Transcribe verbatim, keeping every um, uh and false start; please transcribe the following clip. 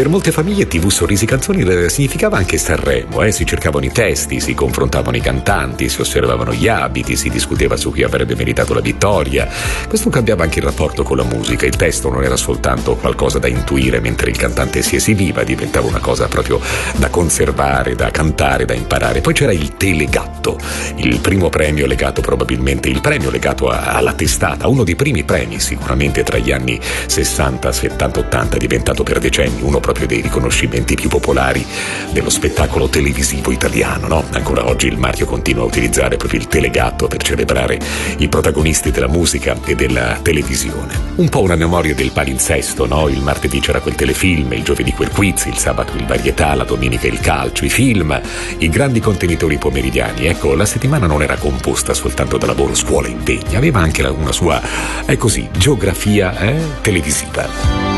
per molte famiglie tivù Sorrisi Canzoni significava anche Sanremo, eh? Si cercavano i testi, si confrontavano i cantanti, si osservavano gli abiti, si discuteva su chi avrebbe meritato la vittoria. Questo cambiava anche il rapporto con la musica, il testo non era soltanto qualcosa da intuire mentre il cantante si esibiva, diventava una cosa proprio da conservare, da cantare, da imparare. Poi c'era il telegatto, il primo premio legato probabilmente, il premio legato a, alla testata, uno dei primi premi sicuramente tra gli anni sessanta, settanta, ottanta, diventato per decenni uno proprio dei riconoscimenti più popolari dello spettacolo televisivo italiano, no? Ancora oggi il marchio continua a utilizzare proprio il telegatto per celebrare i protagonisti della musica e della televisione. Un po' una memoria del palinsesto, no? Il martedì c'era quel telefilm, il giovedì quel quiz, il sabato il varietà, la domenica il calcio, i film, i grandi contenitori pomeridiani. Ecco, la settimana non era composta soltanto da lavoro, scuola, impegni, aveva anche una sua, è così, geografia eh, televisiva.